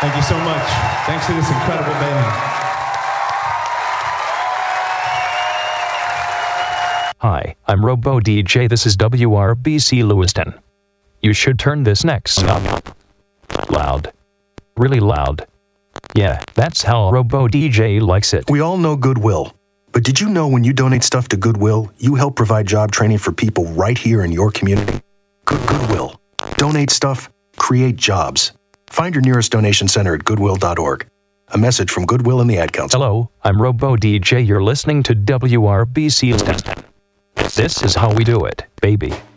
Thank you so much. Thanks to this incredible band. Hi, I'm Robo DJ. This is WRBC Lewiston. You should turn this next song up. Loud. Really loud. Yeah, that's how Robo DJ likes it. We all know Goodwill. But did you know when you donate stuff to Goodwill, you help provide job training for people right here in your community? Goodwill. Donate stuff, create jobs. Find your nearest donation center at goodwill.org. A message from Goodwill and the Ad Council. Hello, I'm Robo DJ. You're listening to WRBC Lewiston. This is how we do it, baby.